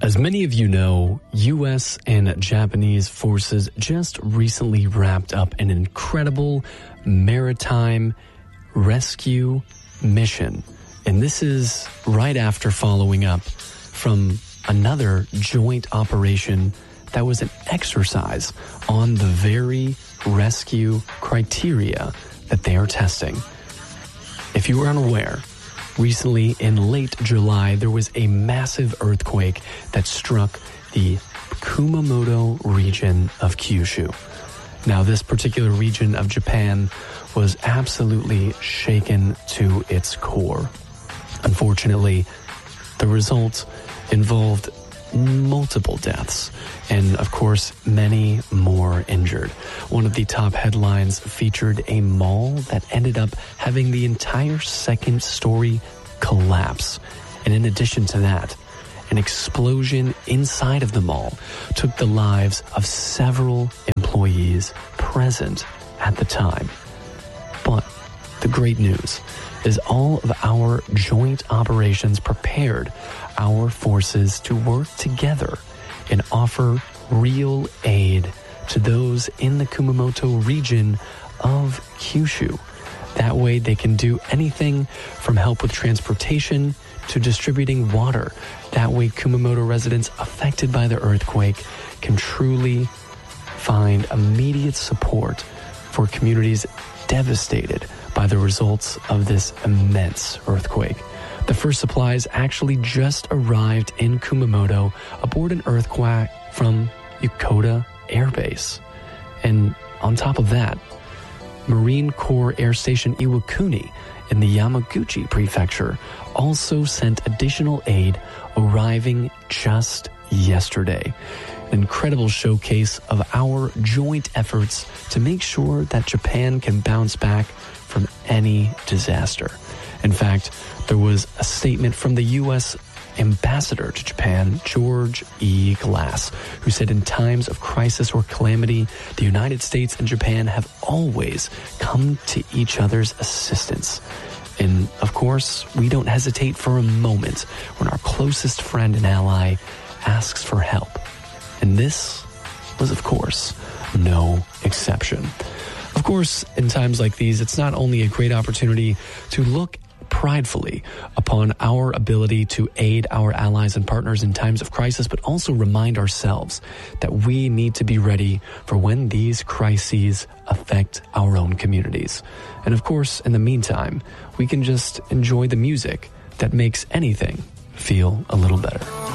As many of you know, U.S. and Japanese forces just recently wrapped up an incredible maritime rescue mission. And this is right after following up from another joint operation that was an exercise on the very rescue criteria that they are testing. If you were unaware, recently, in late July, there was a massive earthquake that struck the Kumamoto region of Kyushu. Now, this particular region of Japan was absolutely shaken to its core. Unfortunately, the results involved multiple deaths and, of course, many more injured. One of the top headlines featured a mall that ended up having the entire second story collapse. And in addition to that, an explosion inside of the mall took the lives of several employees present at the time. But the great news is all of our joint operations prepared our forces to work together and offer real aid to those in the Kumamoto region of Kyushu. That way they can do anything from help with transportation to distributing water. That way Kumamoto residents affected by the earthquake can truly find immediate support for communities devastated by the results of this immense earthquake. The first supplies actually just arrived in Kumamoto aboard an earthquake from Yokota Air Base. And on top of that, Marine Corps Air Station Iwakuni in the Yamaguchi Prefecture also sent additional aid arriving just yesterday. An incredible showcase of our joint efforts to make sure that Japan can bounce back from any disaster. In fact, there was a statement from the U.S. Ambassador to Japan, George E. Glass, who said in times of crisis or calamity, the United States and Japan have always come to each other's assistance. And of course, we don't hesitate for a moment when our closest friend and ally asks for help. And this was, of course, no exception. Of course, in times like these, it's not only a great opportunity to look pridefully upon our ability to aid our allies and partners in times of crisis, but also remind ourselves that we need to be ready for when these crises affect our own communities. And of course, in the meantime, we can just enjoy the music that makes anything feel a little better.